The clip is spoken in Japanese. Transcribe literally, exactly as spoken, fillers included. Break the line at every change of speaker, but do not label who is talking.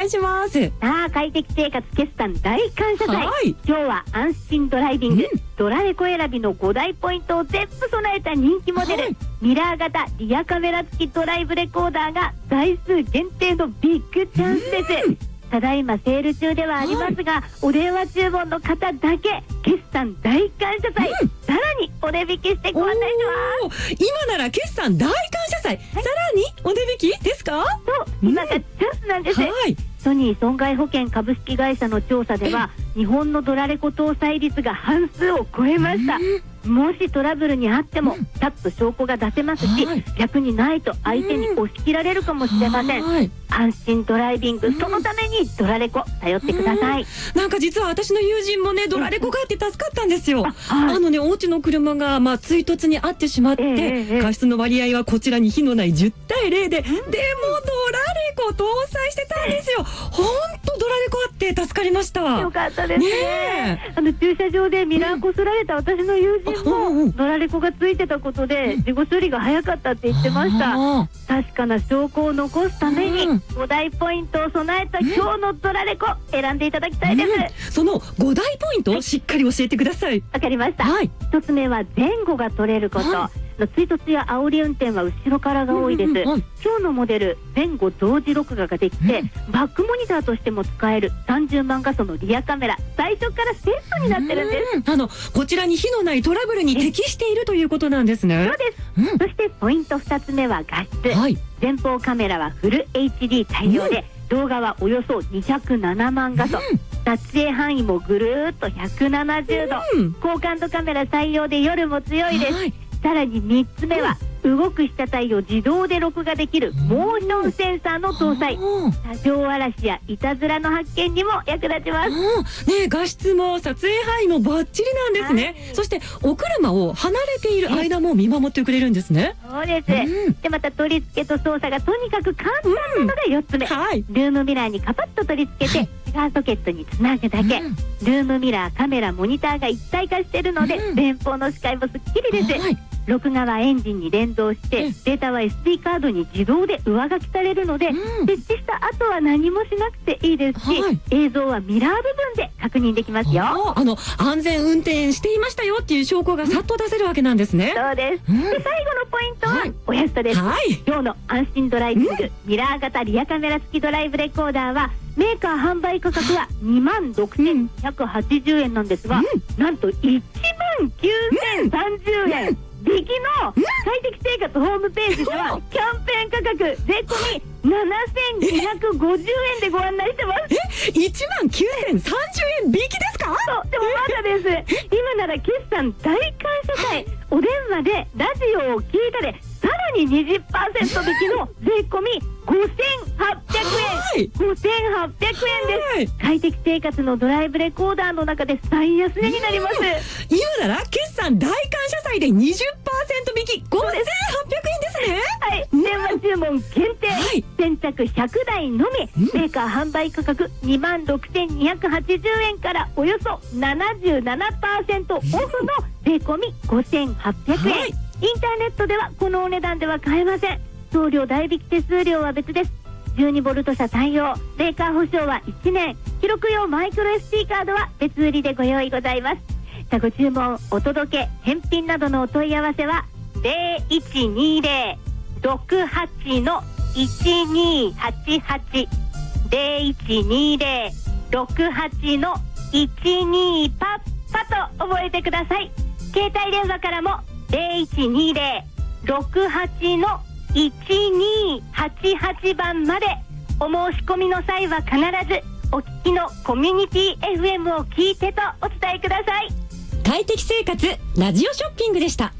します。
さあ、快適生活決算大感謝祭、
はい、
今日は安心ドライビング、
うん、
ドラレコ選びのご大ポイントを全部備えた人気モデル、はい、ミラー型リアカメラ付きドライブレコーダーが台数限定のビッグチャンスです。うん、ただいまセール中ではありますが、はい、お電話注文の方だけ決算大感謝祭、うん、さらにお値引きしてご案内します。
今なら決算大感謝祭、はい、さらにお値引きですか？
そう、今がチャンスなんです。うん、はい、ソニー損害保険株式会社の調査では日本のドラレコ搭載率が半数を超えました。もしトラブルにあっても、うん、パッと証拠が出せますし、はい、逆にないと相手に押し切られるかもしれません。はい、安心ドライビング、うん、そのためにドラレコ頼ってください。
うん、なんか実は私の友人もねドラレコがあって助かったんですよ。あ、はい、あのねお家の車がまあ追突にあってしまって、えーえー、過失の割合はこちらに非のないじゅうたいゼロで、うん、でもドラレコ搭載してたんですよ。ほんとドラレコあって助かりました。
よかったですね。ね、あの駐車場でミラーこすられた私の友人もドラレコがついてたことで事後処理が早かったって言ってました。確かな証拠を残すためにご大ポイントを備えた今日のドラレコ選んでいただきたいです。
うん、そのご大ポイントをしっかり教えてください。
わかりました。はい、一つ目は前後が取れること。はい、追突や煽り運転は後ろからが多いです。うんうんうん、今日のモデル前後同時録画ができて、うん、バックモニターとしても使えるさんじゅうまん画素のリアカメラ、最初からセットになってるんです。
あのこちらに火のないトラブルに適しているということなんですね。
そうです。うん、そしてポイントふたつめは画質。はい、前方カメラはフル エイチディー 対応で、うん、動画はおよそにひゃくななまん画素。うん、撮影範囲もぐるーっとひゃくななじゅうど、うん、高感度カメラ採用で夜も強いです。はい、さらにみっつめは、うん、動く被写体を自動で録画できるモーションセンサーの搭載。車上荒らしやいたずらの発見にも役立ちます。
ね、画質も撮影範囲もバッチリなんですね。はい、そしてお車を離れている間も見守ってくれるんですね。
そうです。うん、でまた取り付けと操作がとにかく簡単なのがよっつめ。うん、はい、ルームミラーにカパッと取り付けて、はい、シガーソケットにつなぐだけ。うん、ルームミラー、カメラ、モニターが一体化しているので、うん、前方の視界もすっきりです。はい、録画はエンジンに連動して、うん、データは エスディー カードに自動で上書きされるので、うん、設置した後は何もしなくていいですし、はい、映像はミラー部分で確認できますよ。
あの安全運転していましたよっていう証拠がさっと出せるわけなんですね。
そうです。うん、で最後のポイントは、はい、お安さです。はい、今日の安心ドライビング、うん、ミラー型リアカメラ付きドライブレコーダーはメーカー販売価格はにまんろくせんひゃくはちじゅうえんなんですが、うん、なんといちまんきゅうせんさんじゅうえん、うん、引きの快適生活ホームページではキャンペーン価格税込みななせんにひゃくごじゅうえんでご案内してます。
え、いちまんきゅうせんさんじゅうえん引きですか？
そう、でもまだです。今なら決算大感謝祭、お電話でラジオを聞いたでさらに にじゅっパーセント 引きの税込みごせんはっぴゃくえん。ごせんはっぴゃくえんです。快適生活のドライブレコーダーの中で最安値になります。
今なら決算大感謝祭で にじゅっパーセント 引きごせんはっぴゃくえんですね。
はい、電話注文限定、はい、先着ひゃくだいのみ、メーカー販売価格にまんろくせんにひゃくはちじゅうえんからおよそ ななじゅうななパーセント オフの税込みごせんはっぴゃくえん。はい、インターネットではこのお値段では買えません。送料代引き手数料は別です。じゅうにボルト車対応、メーカー保証はいちねん、記録用マイクロ エスディー カードは別売りでご用意ございます。さあご注文、お届け、返品などのお問い合わせはゼロいちにゼロ ろくはち のいちにはちはち ゼロいちにゼロ ろくはち のいちにパッパと覚えてください。携帯電話からもゼロいちにゼロ ろくはち のいちにはちはちばんまで。お申し込みの際は必ずお聞きのコミュニティ エフエム を聞いてとお伝えください。
快適生活ラジオショッピングでした。